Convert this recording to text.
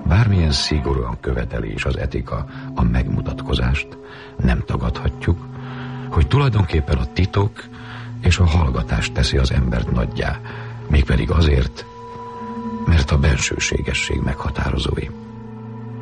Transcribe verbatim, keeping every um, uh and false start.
Bármilyen szigorúan követeli is az etika a megmutatkozást, nem tagadhatjuk, hogy tulajdonképpen a titok és a hallgatás teszi az embert nagyjá, mégpedig azért, mert a bensőségesség meghatározói.